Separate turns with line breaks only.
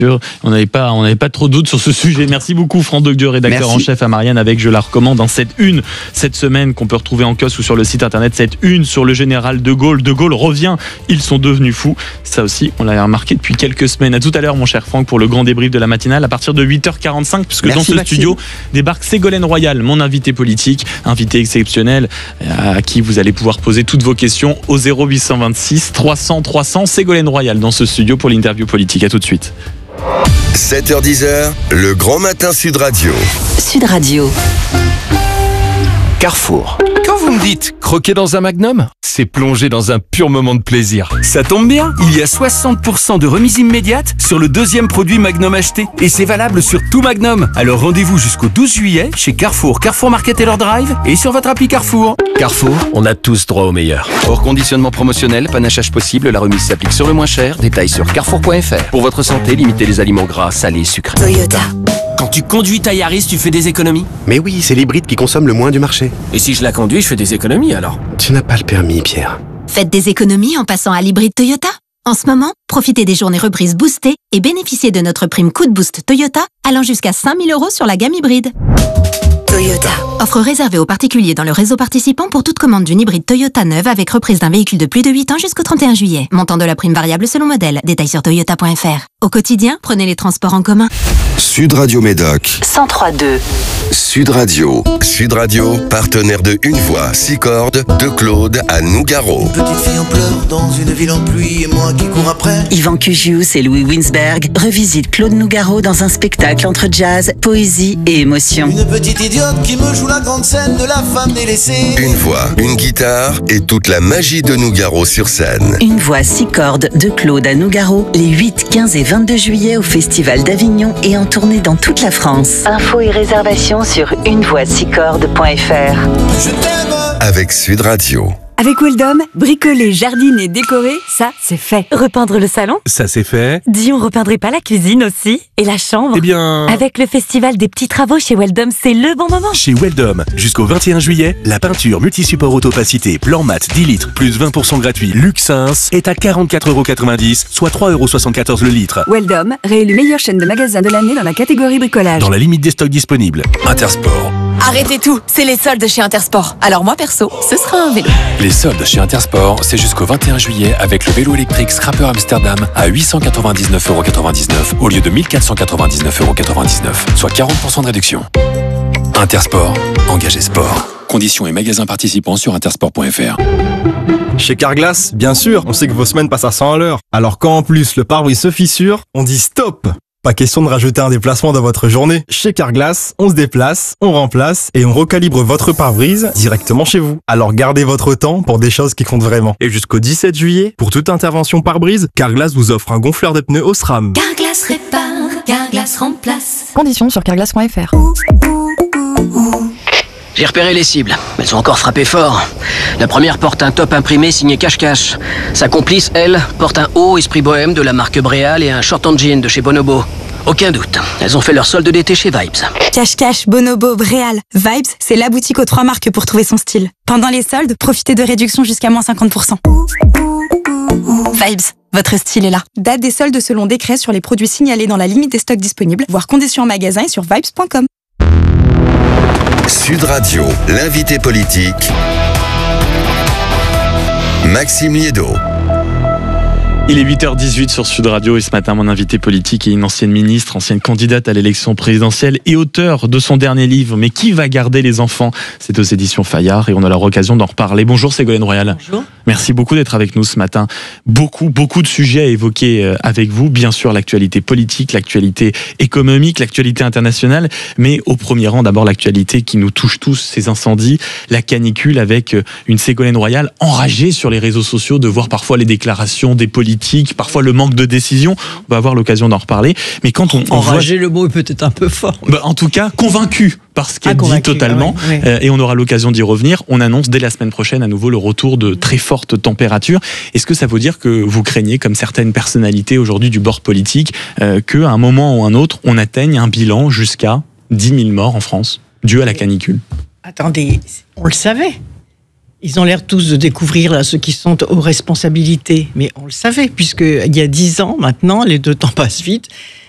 On n'avait pas trop de doutes sur ce sujet. Merci beaucoup Franck Docdieu, rédacteur en chef à Marianne, avec, je la recommande, cette une cette semaine qu'on peut retrouver en kiosque ou sur le site internet, cette une sur le général de Gaulle. De Gaulle revient, ils sont devenus fous. Ça aussi, on l'a remarqué depuis quelques semaines. À tout à l'heure mon cher Franck pour le grand débrief de la matinale à partir de 8h45, puisque dans ce studio débarque Ségolène Royal, mon invité politique, invité exceptionnel à qui vous allez pouvoir poser toutes vos questions au 0826 300 300. Ségolène Royal dans ce studio pour l'interview politique. À tout de suite.
7h-10h, le grand matin Sud Radio.
Sud Radio.
Carrefour. Quand vous me dites croquer dans un Magnum, c'est plonger dans un pur moment de plaisir. Ça tombe bien, il y a 60% de remise immédiate sur le deuxième produit Magnum acheté. Et c'est valable sur tout Magnum. Alors rendez-vous jusqu'au 12 juillet chez Carrefour, Carrefour Market et leur Drive et sur votre appli Carrefour. Carrefour, on a tous droit au meilleur. Hors conditionnement promotionnel, panachage possible, la remise s'applique sur le moins cher. Détails sur carrefour.fr. Pour votre santé, limitez les aliments gras, salés, sucrés.
Toyota.
Quand tu conduis ta Yaris, tu fais des économies?
Mais oui, c'est l'hybride qui consomme le moins du marché.
Et si je la conduis, je fais des économies alors?
Tu n'as pas le permis, Pierre.
Faites des économies en passant à l'hybride Toyota. En ce moment, profitez des journées reprises boostées et bénéficiez de notre prime coup de boost Toyota allant jusqu'à 5 000 € sur la gamme hybride. Toyota. Offre réservée aux particuliers dans le réseau participant pour toute commande d'une hybride Toyota neuve avec reprise d'un véhicule de plus de 8 ans jusqu'au 31 juillet. Montant de la prime variable selon modèle. Détails sur toyota.fr. Au quotidien, prenez les transports en commun.
Sud Radio Médoc
103.2.
Sud Radio. Sud Radio, partenaire de Une Voix, 6 cordes, de Claude à Nougaro.
Petite fille en pleurs dans une ville en pluie et moi qui cours après.
Yvan Cugius et Louis Winsberg revisitent Claude Nougaro dans un spectacle entre jazz, poésie et émotion.
Une petite idiote qui me joue la grande scène de la femme délaissée.
Une voix, une guitare et toute la magie de Nougaro sur scène.
Une voix 6 cordes de Claude à Nougaro, les 8, 15 et 22 juillet au Festival d'Avignon et en tournée dans toute la France. Infos et réservations sur unevoix6cordes.fr.
Je t'aime.
Avec Sud Radio.
Avec Weldom, bricoler, jardiner, décorer, ça, c'est fait.
Repeindre le salon?
Ça c'est fait.
Dis, on repeindrait pas la cuisine aussi? Et la chambre?
Eh bien...
Avec le festival des petits travaux chez Weldom, c'est le bon moment.
Chez Weldom, jusqu'au 21 juillet, la peinture multi-support autopacité plan mat 10 litres plus 20% gratuit Luxins est à 44,90 €, soit 3,74 € le litre.
Weldom, réélu meilleure chaîne de magasins de l'année dans la catégorie bricolage.
Dans la limite des stocks disponibles. Intersport.
Arrêtez tout, c'est les soldes chez Intersport. Alors moi perso, ce sera un vélo.
Les soldes chez Intersport, c'est jusqu'au 21 juillet avec le vélo électrique Scrapper Amsterdam à 899,99 € au lieu de 1499,99 €, soit 40% de réduction. Intersport, engagé sport. Conditions et magasins participants sur intersport.fr.
Chez Carglass, bien sûr, on sait que vos semaines passent à 100 à l'heure. Alors quand en plus le pare-brise se fissure, on dit stop! Pas question de rajouter un déplacement dans votre journée. Chez Carglass, on se déplace, on remplace et on recalibre votre pare-brise directement chez vous. Alors gardez votre temps pour des choses qui comptent vraiment. Et jusqu'au 17 juillet, pour toute intervention pare-brise, Carglass vous offre un gonfleur de pneus Osram.
Carglass répare, Carglass remplace.
Conditions sur carglass.fr.
J'ai repéré les cibles. Elles ont encore frappé fort. La première porte un top imprimé signé Cache-Cache. Sa complice, elle, porte un haut esprit bohème de la marque Bréal et un short en jean de chez Bonobo. Aucun doute, elles ont fait leur solde d'été chez Vibes.
Cache-Cache, Bonobo, Bréal. Vibes, c'est la boutique aux 3 marques pour trouver son style. Pendant les soldes, profitez de réductions jusqu'à moins 50%. Vibes, votre style est là. Date des soldes selon décret sur les produits signalés dans la limite des stocks disponibles, voire conditions en magasin et sur vibes.com.
Sud Radio, l'invité politique, Maxime Liédo.
Il est 8h18 sur Sud Radio et ce matin, mon invité politique est une ancienne ministre, ancienne candidate à l'élection présidentielle et auteur de son dernier livre. Mais qui va garder les enfants? C'est aux éditions Fayard et on a l'occasion d'en reparler. Bonjour Ségolène Royal.
Bonjour.
Merci beaucoup d'être avec nous ce matin. Beaucoup de sujets à évoquer avec vous. Bien sûr, l'actualité politique, l'actualité économique, l'actualité internationale. Mais au premier rang, d'abord l'actualité qui nous touche tous, ces incendies, la canicule avec une Ségolène Royal enragée sur les réseaux sociaux de voir parfois les déclarations des politiques, parfois le manque de décision. On va avoir l'occasion d'en reparler. Mais quand on
enragé, le mot est peut-être un peu fort.
En tout cas, convaincu par ce qu'elle dit totalement.
Oui.
Et on aura l'occasion d'y revenir. On annonce dès la semaine prochaine à nouveau le retour de très fortes températures. Est-ce que ça veut dire que vous craignez, comme certaines personnalités aujourd'hui du bord politique, qu'à un moment ou un autre, on atteigne un bilan jusqu'à 10 000 morts en France, dû à la canicule?
Attendez, on le savait. Ils ont l'air tous de découvrir là, ceux qui sont aux responsabilités. Mais on le savait, puisqu'il y a 10 ans maintenant, les 2 temps passent vite,